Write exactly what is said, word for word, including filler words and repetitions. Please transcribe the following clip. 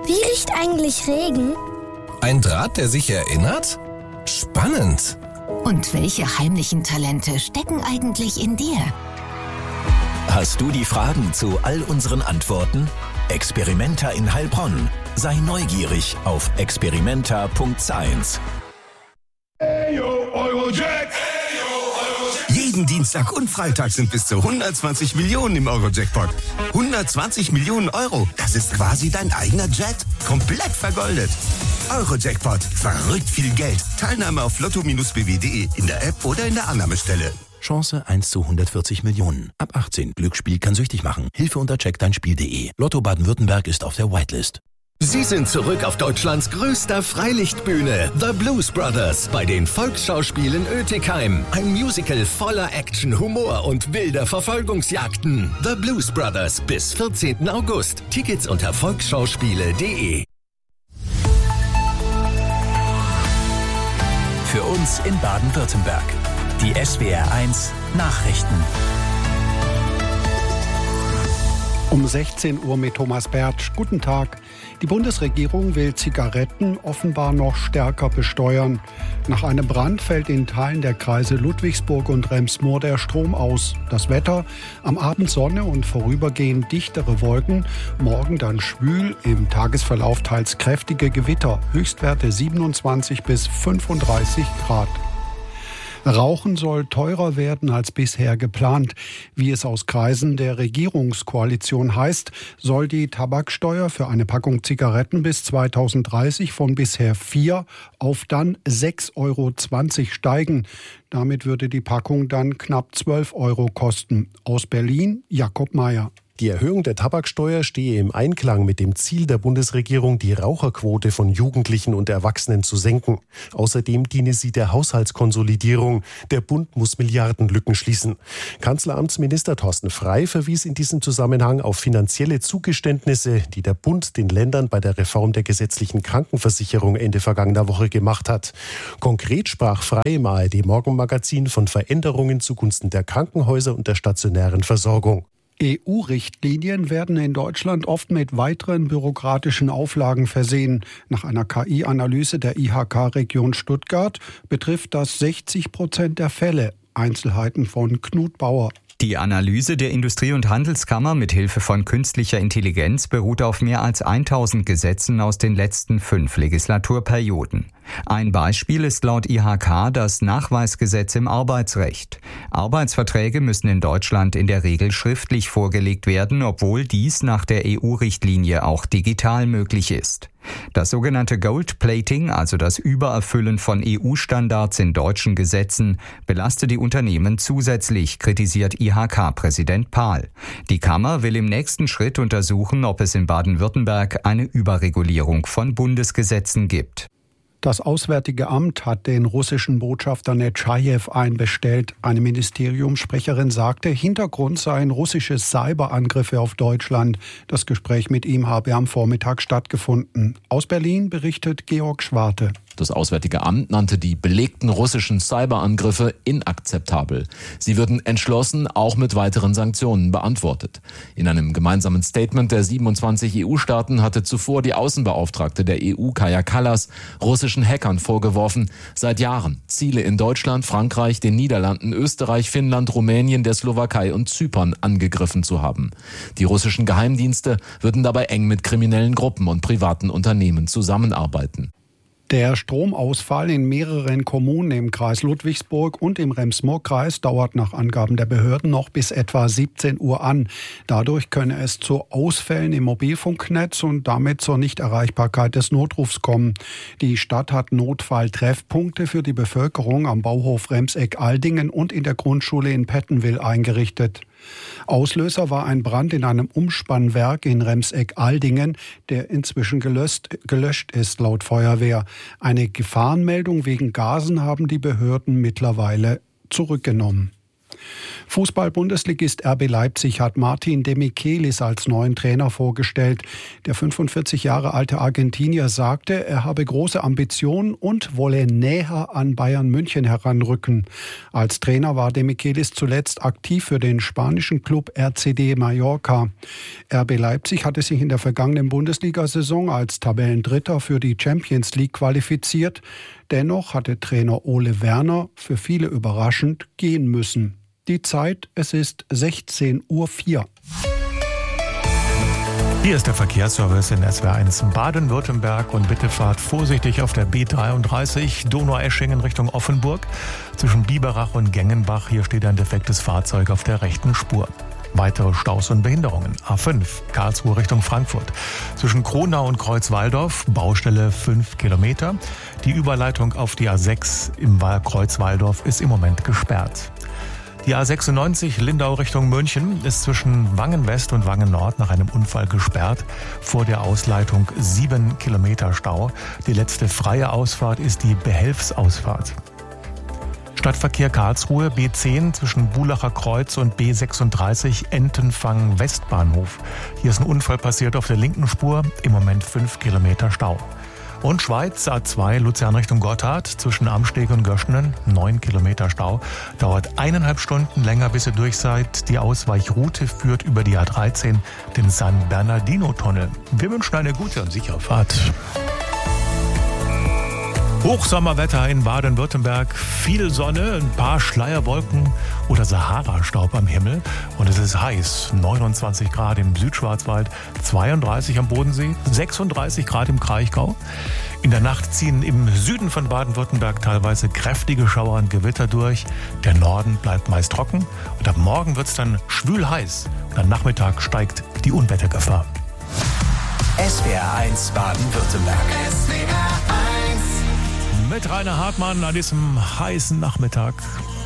Wie riecht eigentlich Regen? Ein Draht, der sich erinnert? Spannend! Und welche heimlichen Talente stecken eigentlich in dir? Hast du die Fragen zu all unseren Antworten? Experimenta in Heilbronn. Sei neugierig auf experimenta punkt science. Jeden Dienstag und Freitag sind bis zu hundertzwanzig Millionen im Euro-Jackpot. hundertzwanzig Millionen Euro, das ist quasi dein eigener Jet. Komplett vergoldet. Euro-Jackpot, verrückt viel Geld. Teilnahme auf lotto b w punkt de in der App oder in der Annahmestelle. Chance eins zu hundertvierzig Millionen. Ab achtzehn. Glücksspiel kann süchtig machen. Hilfe unter check dein spiel punkt de. Lotto Baden-Württemberg ist auf der Whitelist. Sie sind zurück auf Deutschlands größter Freilichtbühne, The Blues Brothers, bei den Volksschauspielen Oetikheim. Ein Musical voller Action, Humor und wilder Verfolgungsjagden. The Blues Brothers bis vierzehnten August. Tickets unter volksschauspiele punkt de. Für uns in Baden-Württemberg. Die S W R eins Nachrichten. Um sechzehn Uhr mit Thomas Bertsch. Guten Tag. Die Bundesregierung will Zigaretten offenbar noch stärker besteuern. Nach einem Brand fällt in Teilen der Kreise Ludwigsburg und Rems-Murr der Strom aus. Das Wetter: am Abend Sonne und vorübergehend dichtere Wolken. Morgen dann schwül, im Tagesverlauf teils kräftige Gewitter. Höchstwerte siebenundzwanzig bis fünfunddreißig Grad. Rauchen soll teurer werden als bisher geplant. Wie es aus Kreisen der Regierungskoalition heißt, soll die Tabaksteuer für eine Packung Zigaretten bis zweitausenddreißig von bisher vier auf dann sechs Euro zwanzig steigen. Damit würde die Packung dann knapp zwölf Euro kosten. Aus Berlin, Jakob Mayer. Die Erhöhung der Tabaksteuer stehe im Einklang mit dem Ziel der Bundesregierung, die Raucherquote von Jugendlichen und Erwachsenen zu senken. Außerdem diene sie der Haushaltskonsolidierung. Der Bund muss Milliardenlücken schließen. Kanzleramtsminister Thorsten Frey verwies in diesem Zusammenhang auf finanzielle Zugeständnisse, die der Bund den Ländern bei der Reform der gesetzlichen Krankenversicherung Ende vergangener Woche gemacht hat. Konkret sprach Frey im A R D-Morgenmagazin von Veränderungen zugunsten der Krankenhäuser und der stationären Versorgung. E U-Richtlinien werden in Deutschland oft mit weiteren bürokratischen Auflagen versehen. Nach einer K I-Analyse der I H K-Region Stuttgart betrifft das sechzig Prozent der Fälle. Einzelheiten von Knut Bauer. Die Analyse der Industrie- und Handelskammer mit Hilfe von künstlicher Intelligenz beruht auf mehr als tausend Gesetzen aus den letzten fünf Legislaturperioden. Ein Beispiel ist laut I H K das Nachweisgesetz im Arbeitsrecht. Arbeitsverträge müssen in Deutschland in der Regel schriftlich vorgelegt werden, obwohl dies nach der E U-Richtlinie auch digital möglich ist. Das sogenannte Gold-Plating, also das Übererfüllen von E U-Standards in deutschen Gesetzen, belastet die Unternehmen zusätzlich, kritisiert I H K-Präsident Pahl. Die Kammer will im nächsten Schritt untersuchen, ob es in Baden-Württemberg eine Überregulierung von Bundesgesetzen gibt. Das Auswärtige Amt hat den russischen Botschafter Netschajew einbestellt. Eine Ministeriumssprecherin sagte, Hintergrund seien russische Cyberangriffe auf Deutschland. Das Gespräch mit ihm habe am Vormittag stattgefunden. Aus Berlin berichtet Georg Schwarte. Das Auswärtige Amt nannte die belegten russischen Cyberangriffe inakzeptabel. Sie würden entschlossen auch mit weiteren Sanktionen beantwortet. In einem gemeinsamen Statement der siebenundzwanzig E U-Staaten hatte zuvor die Außenbeauftragte der E U, Kaja Kallas, russischen Hackern vorgeworfen, seit Jahren Ziele in Deutschland, Frankreich, den Niederlanden, Österreich, Finnland, Rumänien, der Slowakei und Zypern angegriffen zu haben. Die russischen Geheimdienste würden dabei eng mit kriminellen Gruppen und privaten Unternehmen zusammenarbeiten. Der Stromausfall in mehreren Kommunen im Kreis Ludwigsburg und im Rems-Murr-Kreis dauert nach Angaben der Behörden noch bis etwa siebzehn Uhr an. Dadurch könne es zu Ausfällen im Mobilfunknetz und damit zur Nichterreichbarkeit des Notrufs kommen. Die Stadt hat Notfalltreffpunkte für die Bevölkerung am Bauhof Remseck-Aldingen und in der Grundschule in Pettenwil eingerichtet. Auslöser war ein Brand in einem Umspannwerk in Remseck-Aldingen, der inzwischen gelöscht, gelöscht ist, laut Feuerwehr. Eine Gefahrenmeldung wegen Gasen haben die Behörden mittlerweile zurückgenommen. Fußball-Bundesligist R B Leipzig hat Martin de Michelis als neuen Trainer vorgestellt. Der fünfundvierzig Jahre alte Argentinier sagte, er habe große Ambitionen und wolle näher an Bayern München heranrücken. Als Trainer war de Michelis zuletzt aktiv für den spanischen Club R C D Mallorca. R B Leipzig hatte sich in der vergangenen Bundesliga-Saison als Tabellendritter für die Champions League qualifiziert. Dennoch hatte Trainer Ole Werner für viele überraschend gehen müssen. Die Zeit, es ist sechzehn Uhr vier. Hier ist der Verkehrsservice in S W R eins Baden-Württemberg und bitte fahrt vorsichtig auf der B dreiunddreißig Donaueschingen Richtung Offenburg. Zwischen Biberach und Gengenbach, hier steht ein defektes Fahrzeug auf der rechten Spur. Weitere Staus und Behinderungen. A fünf, Karlsruhe Richtung Frankfurt. Zwischen Kronau und Kreuzwaldorf, Baustelle fünf Kilometer. Die Überleitung auf die A sechs im Kreuzwaldorf ist im Moment gesperrt. Die A sechsundneunzig Lindau Richtung München ist zwischen Wangen West und Wangen Nord nach einem Unfall gesperrt. Vor der Ausleitung sieben Kilometer Stau. Die letzte freie Ausfahrt ist die Behelfsausfahrt. Stadtverkehr Karlsruhe B zehn zwischen Bulacher Kreuz und B sechsunddreißig Entenfang Westbahnhof. Hier ist ein Unfall passiert auf der linken Spur, im Moment fünf Kilometer Stau. Und Schweiz A zwei Luzern Richtung Gotthard zwischen Amsteg und Göschenen, neun Kilometer Stau. Dauert eineinhalb Stunden länger, bis ihr durch seid. Die Ausweichroute führt über die A dreizehn, den San Bernardino-Tunnel. Wir wünschen eine gute und sichere Fahrt. Hochsommerwetter in Baden-Württemberg, viel Sonne, ein paar Schleierwolken oder Sahara-Staub am Himmel und es ist heiß, neunundzwanzig Grad im Südschwarzwald, zweiunddreißig am Bodensee, sechsunddreißig Grad im Kraichgau. In der Nacht ziehen im Süden von Baden-Württemberg teilweise kräftige Schauer und Gewitter durch. Der Norden bleibt meist trocken und ab morgen wird es dann schwül heiß und am Nachmittag steigt die Unwettergefahr. S W R eins Baden-Württemberg. Mit Rainer Hartmann an diesem heißen Nachmittag.